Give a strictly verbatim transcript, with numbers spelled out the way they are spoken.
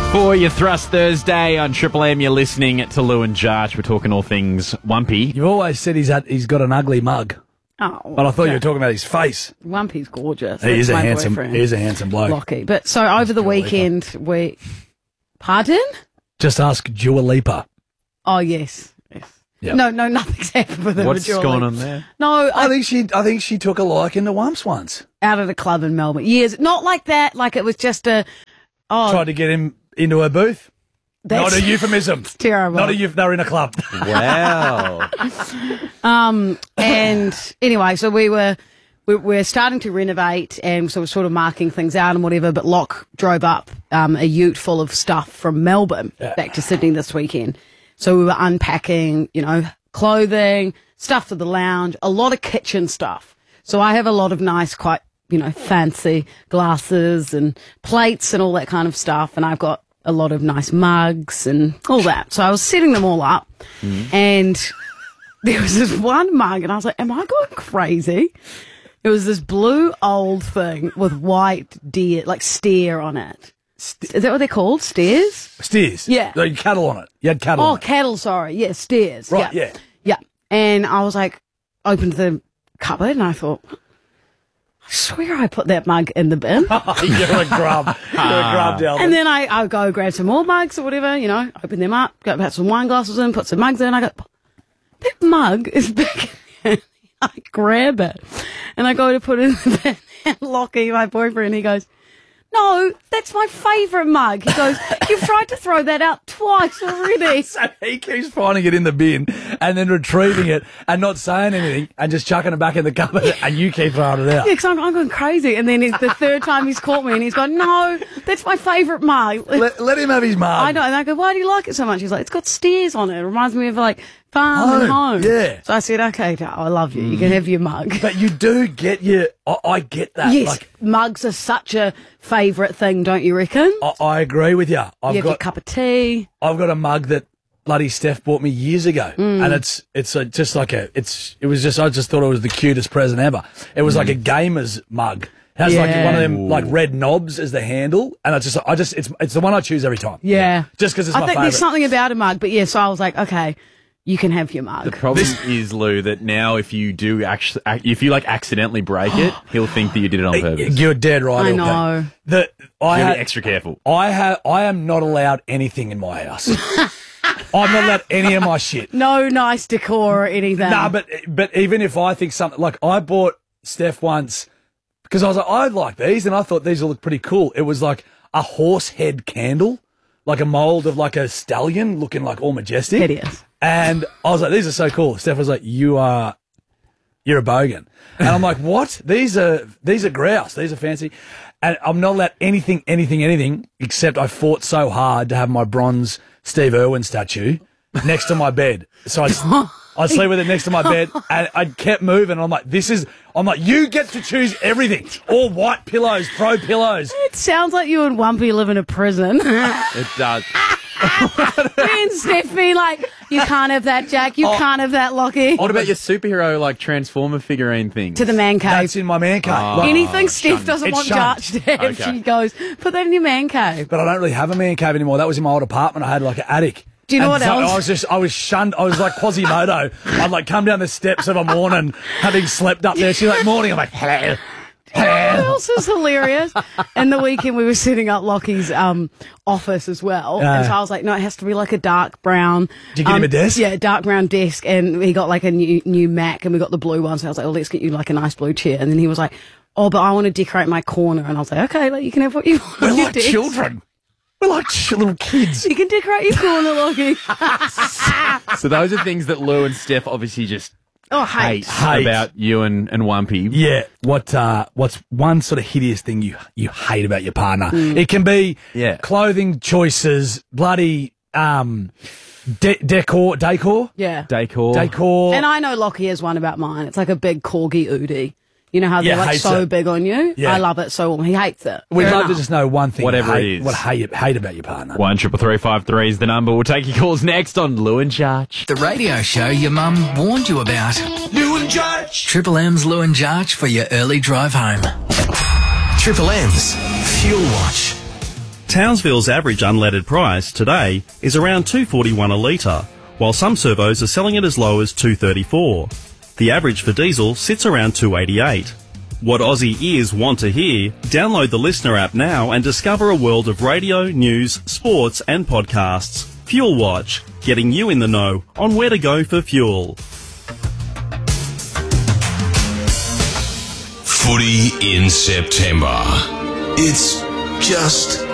For your Thrust Thursday on Triple M, you're listening to Lou and Jarch. We're talking all things Wumpy. You've always said he's had, he's got an ugly mug. Oh, But I thought you were talking about his face. Wumpy's gorgeous. He That's is a my handsome boyfriend. he is a handsome bloke. Lockie. But so over the weekend, we... Pardon? Just ask Dua Lipa. Oh, yes. yes. Yep. No, no, nothing's happened with him. What's with Dua going Lipa. on there? No, I I, think she I think she took a liking to Wumps once. out at a club in Melbourne. Years. Not like that. Like it was just a... Oh, Tried to get him into her booth. that's Not a euphemism. terrible. Not a euph- they're in a club. Wow. Um, and anyway, so we were, we we're starting to renovate and so we're sort of marking things out and whatever, but Locke drove up, um, a ute full of stuff from Melbourne Yeah. back to Sydney this weekend. So we were unpacking, you know, clothing, stuff for the lounge, a lot of kitchen stuff. So I have a lot of nice, quite, you know, fancy glasses and plates and all that kind of stuff. And I've got a lot of nice mugs and all that. So I was setting them all up and there was this one mug and I was like, am I going crazy? It was this blue old thing with white deer, like steer on it. Is that what they're called? Steers? Steers. Yeah. No, you had cattle on it. You had cattle Oh, on it. cattle, sorry. Yeah, steers. Right, yeah. Yeah. And I was like, opened the cupboard and I thought, I swear I put that mug in the bin. You're a grub. You're a grub, Delvin. And then I, I go grab some more mugs or whatever, you know, open them up, go put some wine glasses in, put some mugs in. I go, that mug is big. I grab it and I go to put it in the bin. And Lockie, my boyfriend, he goes, no, that's my favourite mug. He goes, you've tried to throw that out twice already. So he keeps finding it in the bin and then retrieving it and not saying anything and just chucking it back in the cupboard and you keep throwing it out. Yeah, because I'm, I'm going crazy. And then it's the third time he's caught me and he's gone, no, that's my favourite mug. Let, let him have his mug. I know. And I go, why do you like it so much? He's like, it's got steers on it. It reminds me of like farm and Home, home. yeah. So I said, okay, I love you. You can have your mug. But you do get your... I, I get that. Yes, Like, mugs are such a favourite thing, don't you reckon? I, I agree with you. I've you have your got cup of tea. I've got a mug that bloody Steph bought me years ago, Mm. and it's it's a, just like a it's it was just I just thought it was the cutest present ever. It was like a gamer's mug. It has like Yeah. one of them like red knobs as the handle, and I just I just it's it's the one I choose every time. Yeah. just because it's I my think favourite. there's something about a mug, but yeah, so I was like, okay, you can have your mug. The problem is, Lou, that now if you do actually, if you like accidentally break it, he'll think that you did it on purpose. You're dead right. I L K. know. The I You gotta ha- be extra careful. I have I am not allowed anything in my house. I'm not allowed any of my shit. No nice decor or anything. Nah, but but even if I think something like I bought Steph once because I was like I like these and I thought these will look pretty cool. It was like a horse head candle, like a mold of like a stallion looking like all majestic. Hideous. And I was like, these are so cool. Steph was like, you are, you're a bogan. And I'm like, what? These are these are grouse. These are fancy. And I'm not allowed anything, anything, anything except I fought so hard to have my bronze Steve Irwin statue next to my bed. So I, I sleep with it next to my bed, and I kept moving. And I'm like, this is. I'm like, you get to choose everything. All white pillows, throw pillows. It sounds like you and Wumpy live in a prison. It does. Me and Steph being like, you can't have that, Jack. You Oh. can't have that, Lockie. What about your superhero like Transformer figurine thing? To the man cave. That's in my man cave. Oh. Like, Anything Steph shunned. doesn't It's want shunned. Jarch to have, Okay. she goes, put that in your man cave. but I don't really have a man cave anymore. That was in my old apartment. I had like an attic. Do you know And what so else? I was just, I was shunned. I was like Quasimodo. I'd like come down the steps of a morning, having slept up there. She's like, morning. I'm like, hello. What Hello. else is hilarious? And the weekend we were setting up Lockie's um, office as well. and so I was like, no, it has to be like a dark brown. Did you get him um, a desk? Yeah, dark brown desk. And he got like a new new Mac and we got the blue one. So I was like, oh, let's get you like a nice blue chair. And then he was like, oh, but I want to decorate my corner. And I was like, okay, like, you can have what you want. We're on your like desk. children. We're like ch- little kids. You can decorate your corner, Lockie. So those are things that Lou and Steph obviously just Oh, hate. hate, Hate. about you and, and Wumpy. Yeah. What? Uh, what's one sort of hideous thing you you hate about your partner? Mm. It can be Yeah. clothing choices, bloody um, de- decor, decor, Yeah. Decor. decor. And I know Lockie has one about mine. It's like a big corgi Udi. You know how they're Yeah, like hates so it. big on you? Yeah. I love it so he hates it. We'd Fair love to enough. just know one thing. Whatever you hate, it is. What hate hate about your partner? One triple three five three is the number. We'll take your calls next on Lou and Jarch. The radio show your mum warned you about. Lou and Jarch. Triple M's Lou and Jarch for your early drive home. Triple M's Fuel Watch. Townsville's average unleaded price today is around two dollars forty-one a litre, while some servos are selling it as low as two dollars thirty-four. The average for diesel sits around two dollars eighty-eight. What Aussie ears want to hear? Download the Listener app now and discover a world of radio, news, sports and podcasts. Fuel Watch, getting you in the know on where to go for fuel. Footy in September. It's just